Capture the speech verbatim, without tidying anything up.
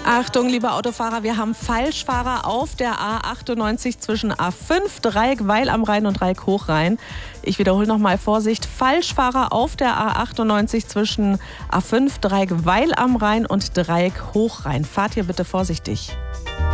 Achtung, liebe Autofahrer, wir haben Falschfahrer auf der A achtundneunzig zwischen A fünf, Dreieck Weil am Rhein und Dreieck Hochrhein. Ich wiederhole nochmal, Vorsicht, Falschfahrer auf der A achtundneunzig zwischen A fünf, Dreieck Weil am Rhein und Dreieck Hochrhein. Fahrt hier bitte vorsichtig.